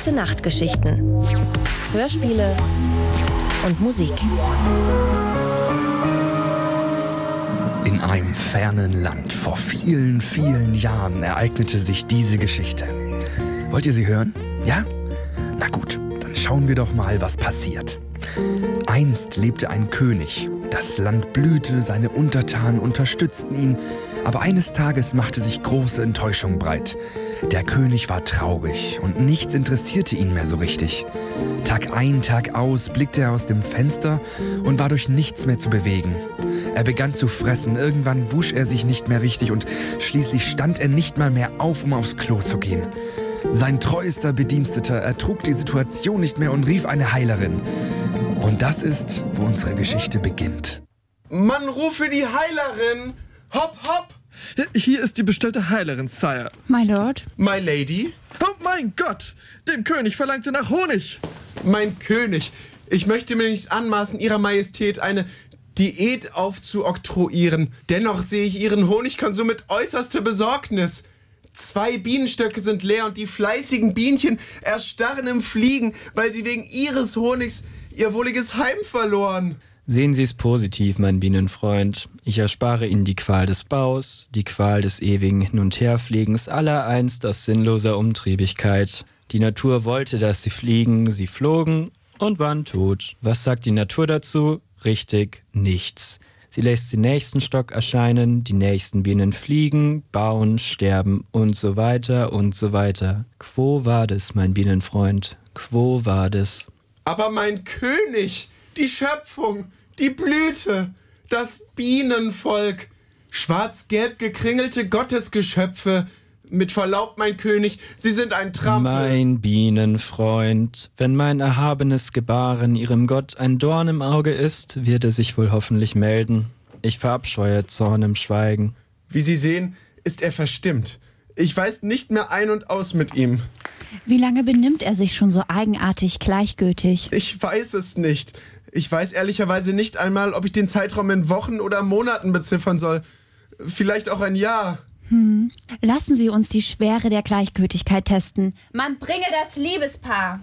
Gute Nachtgeschichten, Hörspiele und Musik. In einem fernen Land vor vielen, vielen Jahren ereignete sich diese Geschichte. Wollt ihr sie hören? Ja? Na gut, dann schauen wir doch mal, was passiert. Einst lebte ein König. Das Land blühte, seine Untertanen unterstützten ihn, aber eines Tages machte sich große Enttäuschung breit. Der König war traurig und nichts interessierte ihn mehr so richtig. Tag ein, Tag aus blickte er aus dem Fenster und war durch nichts mehr zu bewegen. Er begann zu fressen, irgendwann wusch er sich nicht mehr richtig und schließlich stand er nicht mal mehr auf, um aufs Klo zu gehen. Sein treuester Bediensteter ertrug die Situation nicht mehr und rief eine Heilerin. Und das ist, wo unsere Geschichte beginnt. Man rufe die Heilerin! Hopp, hopp! Hier ist die bestellte Heilerin, Sire. My Lord. My Lady? Oh mein Gott! Dem König verlangte nach Honig. Mein König, ich möchte mir nicht anmaßen, Ihrer Majestät eine Diät aufzuoktroyieren. Dennoch sehe ich Ihren Honigkonsum mit äußerster Besorgnis. 2 Bienenstöcke sind leer und die fleißigen Bienchen erstarren im Fliegen, weil sie wegen Ihres Honigs ihr wohliges Heim verloren. Sehen Sie es positiv, mein Bienenfreund. Ich erspare Ihnen die Qual des Baus, die Qual des ewigen Hin- und Herfliegens, allereinst aus sinnloser Umtriebigkeit. Die Natur wollte, dass sie fliegen, sie flogen und waren tot. Was sagt die Natur dazu? Richtig, nichts. Sie lässt den nächsten Stock erscheinen, die nächsten Bienen fliegen, bauen, sterben und so weiter und so weiter. Quo vadis, mein Bienenfreund? Quo vadis? Aber mein König, die Schöpfung, die Blüte, das Bienenvolk, schwarz-gelb gekringelte Gottesgeschöpfe. Mit Verlaub, mein König, Sie sind ein Trampel. Mein Bienenfreund, wenn mein erhabenes Gebaren Ihrem Gott ein Dorn im Auge ist, wird er sich wohl hoffentlich melden. Ich verabscheue Zorn im Schweigen. Wie Sie sehen, ist er verstimmt. Ich weiß nicht mehr ein und aus mit ihm. Wie lange benimmt er sich schon so eigenartig gleichgültig? Ich weiß es nicht. Ich weiß ehrlicherweise nicht einmal, ob ich den Zeitraum in Wochen oder Monaten beziffern soll. Vielleicht auch ein Jahr. Lassen Sie uns die Schwere der Gleichgültigkeit testen. Man bringe das Liebespaar.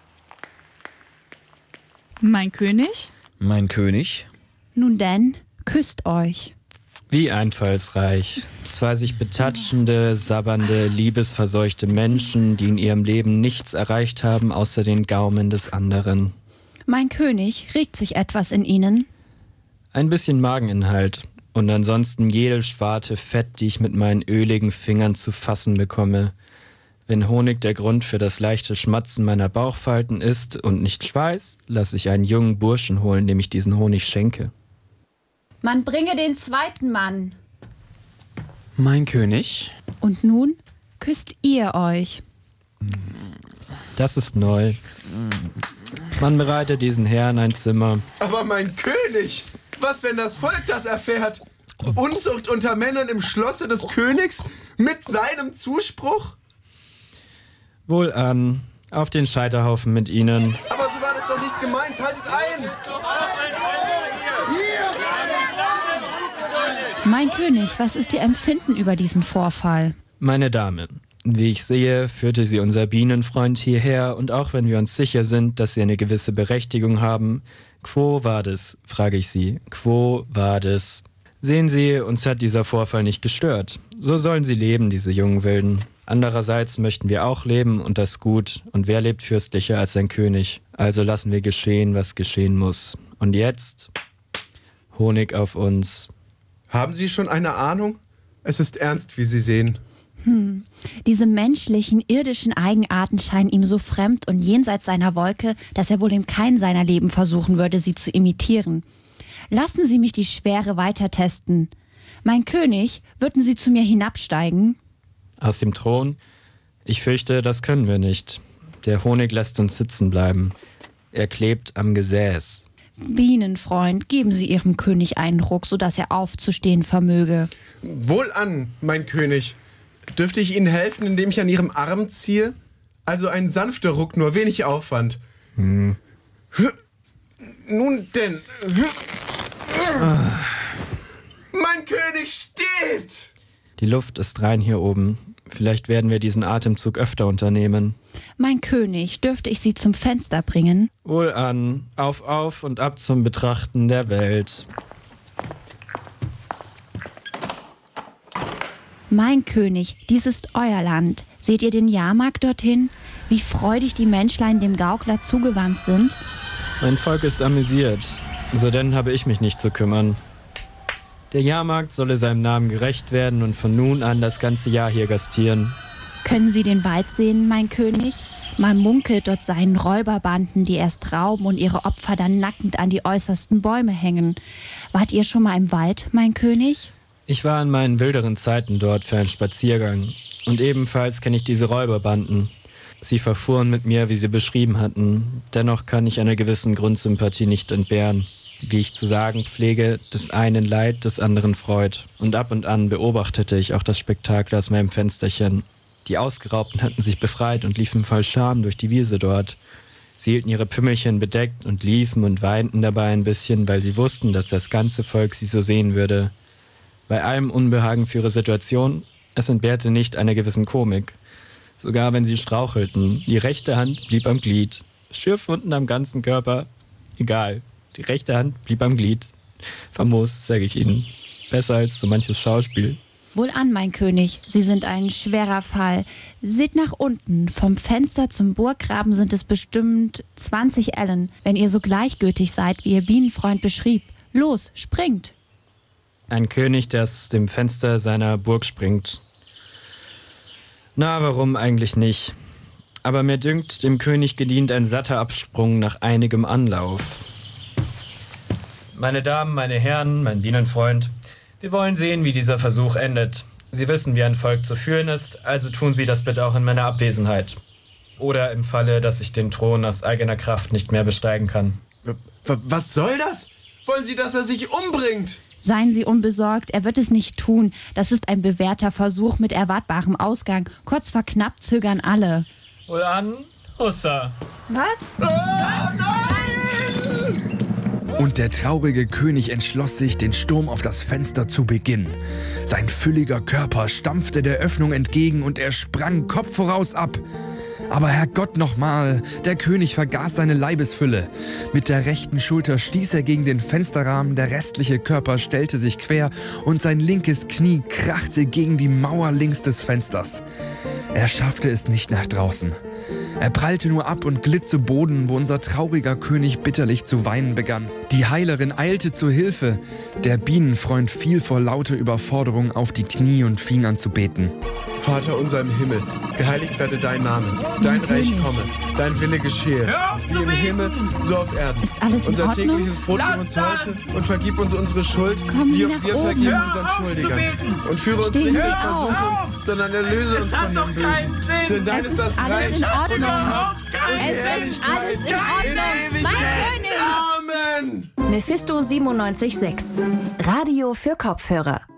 Mein König? Mein König? Nun denn, küsst euch. Wie einfallsreich. 2 sich betatschende, sabbernde, liebesverseuchte Menschen, die in ihrem Leben nichts erreicht haben, außer den Gaumen des anderen. Mein König, regt sich etwas in Ihnen? Ein bisschen Mageninhalt. Und ansonsten jede Schwarte Fett, die ich mit meinen öligen Fingern zu fassen bekomme. Wenn Honig der Grund für das leichte Schmatzen meiner Bauchfalten ist und nicht Schweiß, lasse ich einen jungen Burschen holen, dem ich diesen Honig schenke. Man bringe den zweiten Mann. Mein König? Und nun küsst ihr euch. Das ist neu. Man bereitet diesen Herrn ein Zimmer. Aber mein König, was, wenn das Volk das erfährt? Unzucht unter Männern im Schlosse des Königs mit seinem Zuspruch? Wohlan, auf den Scheiterhaufen mit Ihnen. Aber so war das doch nicht gemeint. Haltet ein! Mein König, was ist Ihr Empfinden über diesen Vorfall? Meine Dame, wie ich sehe, führte Sie unser Bienenfreund hierher und auch wenn wir uns sicher sind, dass Sie eine gewisse Berechtigung haben, quo vadis, frage ich Sie, quo vadis? Sehen Sie, uns hat dieser Vorfall nicht gestört. So sollen sie leben, diese jungen Wilden. Andererseits möchten wir auch leben und das gut. Und wer lebt fürstlicher als ein König? Also lassen wir geschehen, was geschehen muss. Und jetzt Honig auf uns. Haben Sie schon eine Ahnung? Es ist ernst, wie Sie sehen. Diese menschlichen, irdischen Eigenarten scheinen ihm so fremd und jenseits seiner Wolke, dass er wohl in keinem seiner Leben versuchen würde, sie zu imitieren. Lassen Sie mich die Schwere weiter testen. Mein König, würden Sie zu mir hinabsteigen? Aus dem Thron? Ich fürchte, das können wir nicht. Der Honig lässt uns sitzen bleiben. Er klebt am Gesäß. Bienenfreund, geben Sie Ihrem König einen Ruck, sodass er aufzustehen vermöge. Wohlan, mein König. Dürfte ich Ihnen helfen, indem ich an Ihrem Arm ziehe? Also ein sanfter Ruck, nur wenig Aufwand. Nun denn. Mein König steht! Die Luft ist rein hier oben. Vielleicht werden wir diesen Atemzug öfter unternehmen. Mein König, dürfte ich Sie zum Fenster bringen? Wohlan, auf und ab zum Betrachten der Welt. Mein König, dies ist euer Land. Seht ihr den Jahrmarkt dorthin? Wie freudig die Menschlein dem Gaukler zugewandt sind? Mein Volk ist amüsiert, so denn habe ich mich nicht zu kümmern. Der Jahrmarkt solle seinem Namen gerecht werden und von nun an das ganze Jahr hier gastieren. Können Sie den Wald sehen, mein König? Man munkelt, dort seien Räuberbanden, die erst rauben und ihre Opfer dann nackend an die äußersten Bäume hängen. Wart ihr schon mal im Wald, mein König? Ich war in meinen wilderen Zeiten dort für einen Spaziergang. Und ebenfalls kenne ich diese Räuberbanden. Sie verfuhren mit mir, wie sie beschrieben hatten. Dennoch kann ich einer gewissen Grundsympathie nicht entbehren. Wie ich zu sagen pflege, des einen Leid, des anderen Freud. Und ab und an beobachtete ich auch das Spektakel aus meinem Fensterchen. Die Ausgeraubten hatten sich befreit und liefen voll Scham durch die Wiese dort. Sie hielten ihre Pümmelchen bedeckt und liefen und weinten dabei ein bisschen, weil sie wussten, dass das ganze Volk sie so sehen würde. Bei allem Unbehagen für ihre Situation, es entbehrte nicht einer gewissen Komik. Sogar wenn sie strauchelten, die rechte Hand blieb am Glied. Schürfwunden am ganzen Körper, egal. Die rechte Hand blieb am Glied. Famos, sage ich Ihnen. Besser als so manches Schauspiel. Wohlan, mein König, Sie sind ein schwerer Fall. Seht nach unten, vom Fenster zum Burggraben sind es bestimmt 20 Ellen, wenn ihr so gleichgültig seid, wie Ihr Bienenfreund beschrieb. Los, springt! Ein König, der aus dem Fenster seiner Burg springt. Na, warum eigentlich nicht? Aber mir dünkt, dem König gedient ein satter Absprung nach einigem Anlauf. Meine Damen, meine Herren, mein Bienenfreund, wir wollen sehen, wie dieser Versuch endet. Sie wissen, wie ein Volk zu führen ist, also tun Sie das bitte auch in meiner Abwesenheit. Oder im Falle, dass ich den Thron aus eigener Kraft nicht mehr besteigen kann. Was soll das? Wollen Sie, dass er sich umbringt? Seien Sie unbesorgt, er wird es nicht tun. Das ist ein bewährter Versuch mit erwartbarem Ausgang. Kurz vor knapp zögern alle. Wohlan, Hussa. Was? Oh, nein! Und der traurige König entschloss sich, den Sturm auf das Fenster zu beginnen. Sein fülliger Körper stampfte der Öffnung entgegen und er sprang Kopf voraus ab. Aber Herrgott nochmal, der König vergaß seine Leibesfülle. Mit der rechten Schulter stieß er gegen den Fensterrahmen, der restliche Körper stellte sich quer und sein linkes Knie krachte gegen die Mauer links des Fensters. Er schaffte es nicht nach draußen. Er prallte nur ab und glitt zu Boden, wo unser trauriger König bitterlich zu weinen begann. Die Heilerin eilte zur Hilfe. Der Bienenfreund fiel vor lauter Überforderung auf die Knie und fing an zu beten. Vater unser im Himmel, geheiligt werde dein Name, dein Reich komme, dein Wille geschehe, wie im Himmel, so auf Erden. Ist alles in Unser Ordnung? tägliches Brot gib uns heute und vergib uns unsere Schuld, Kommen wie Sie auch nach wir oben. vergeben unseren Schuldigern. Und führe uns Stehen nicht in Sie Versuchung, sondern erlöse uns von dem Bösen. Denn dein ist das alles Reich in Ordnung. und die Macht und die Es ist Herrlichkeit alles in Ordnung. in Mein Ewigkeit. König! Amen! Mephisto 97.6. Radio für Kopfhörer.